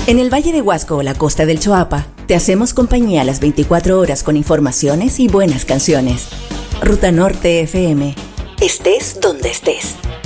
En el Valle de Huasco o la costa del Choapa, te hacemos compañía a las 24 horas con informaciones y buenas canciones. Ruta Norte FM. Estés donde estés.